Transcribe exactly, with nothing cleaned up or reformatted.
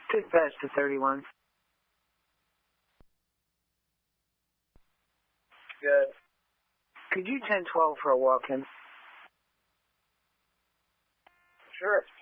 Dispatch to thirty-one. Good. Could you ten twelve for a walk-in? Sure.